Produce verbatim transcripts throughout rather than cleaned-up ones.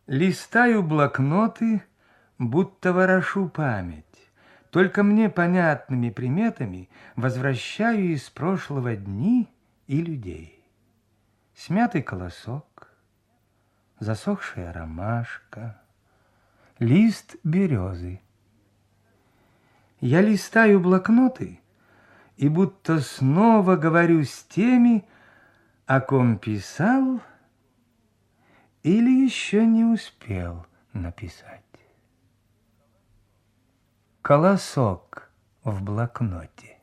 Листаю блокноты, будто ворошу память. Только мне понятными приметами возвращаю из прошлого дни и людей. Смятый колосок, засохшая ромашка, лист березы. Я листаю блокноты и будто снова говорю с теми, о ком писал или еще не успел написать. Колосок в блокноте.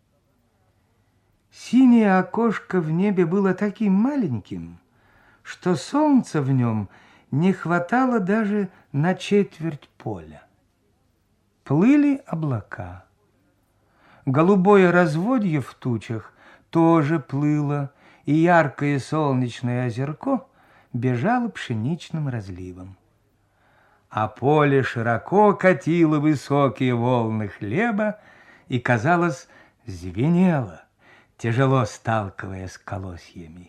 Синее окошко в небе было таким маленьким, что солнца в нем не хватало даже на четверть поля. Плыли облака. Голубое разводье в тучах тоже плыло, и яркое солнечное озерко бежало пшеничным разливом. А поле широко катило высокие волны хлеба и, казалось, звенело, тяжело сталкиваясь с колосьями.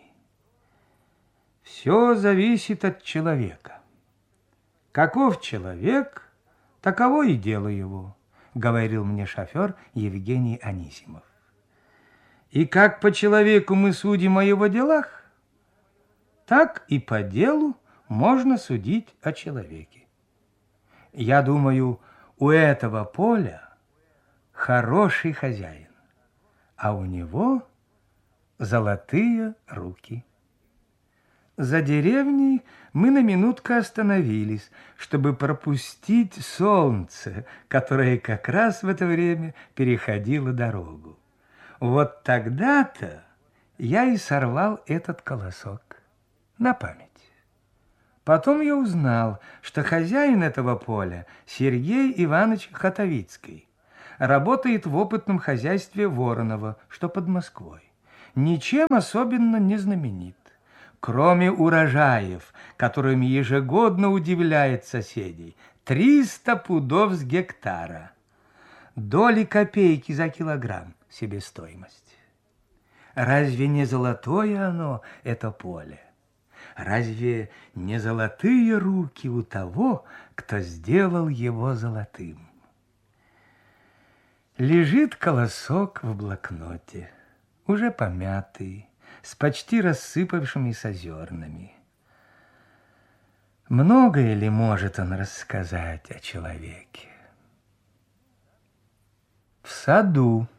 Все зависит от человека. Каков человек, таково и дело его, говорил мне шофер Евгений Анисимов. И как по человеку мы судим о его делах, так и по делу можно судить о человеке. Я думаю, у этого поля хороший хозяин, а у него золотые руки. За деревней мы на минутку остановились, чтобы пропустить солнце, которое как раз в это время переходило дорогу. Вот тогда-то я и сорвал этот колосок на память. Потом я узнал, что хозяин этого поля Сергей Иванович Хотовицкий работает в опытном хозяйстве Воронова, что под Москвой. Ничем особенно не знаменит, кроме урожаев, которыми ежегодно удивляет соседей. Триста пудов с гектара. Доли копейки за килограмм себестоимость. Разве не золотое оно, это поле? Разве не золотые руки у того, кто сделал его золотым? Лежит колосок в блокноте, уже помятый, с почти рассыпавшимися зернами. Многое ли может он рассказать о человеке? В саду.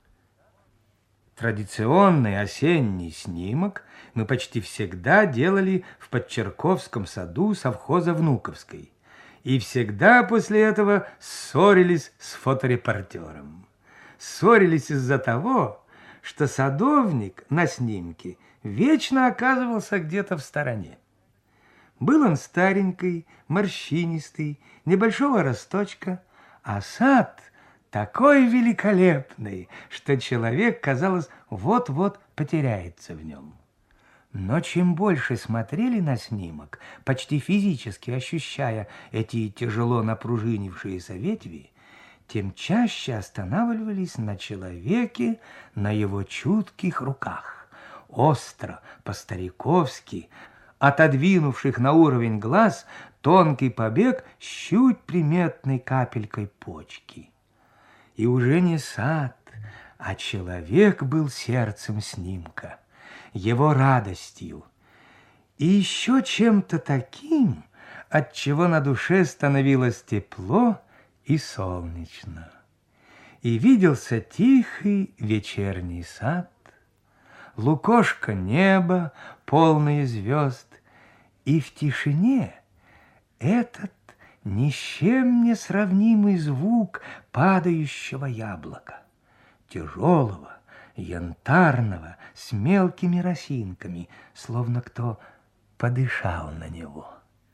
Традиционный осенний снимок мы почти всегда делали в Подчерковском саду совхоза Внуковской. И всегда после этого ссорились с фоторепортером. Ссорились из-за того, что садовник на снимке вечно оказывался где-то в стороне. Был он старенький, морщинистый, небольшого росточка, а сад такой великолепный, что человек, казалось, вот-вот потеряется в нем. Но чем больше смотрели на снимок, почти физически ощущая эти тяжело напружинившиеся ветви, тем чаще останавливались на человеке, на его чутких руках, остро, по-стариковски, отодвинувших на уровень глаз тонкий побег с чуть приметной капелькой почки. И уже не сад, а человек был сердцем снимка, его радостью и еще чем-то таким, от чего на душе становилось тепло и солнечно. И виделся тихий вечерний сад, лукошко неба, полное звезд, и в тишине этот ни с чем не сравнимый звук падающего яблока, тяжелого, янтарного, с мелкими росинками, словно кто подышал на него.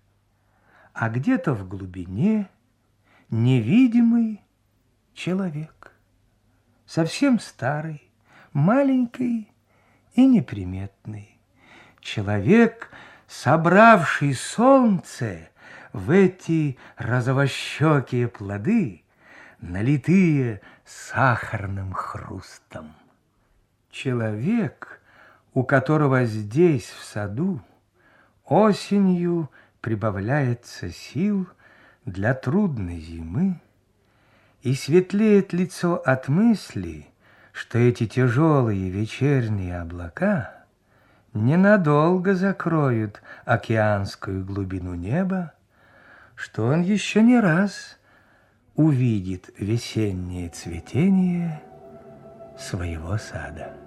А где-то в глубине невидимый человек, совсем старый, маленький и неприметный. Человек, собравший солнце в эти розовощекие плоды, налитые сахарным хрустом. Человек, у которого здесь, в саду, осенью прибавляется сил для трудной зимы, и светлеет лицо от мысли, что эти тяжелые вечерние облака ненадолго закроют океанскую глубину неба, что он еще не раз увидит весеннее цветение своего сада.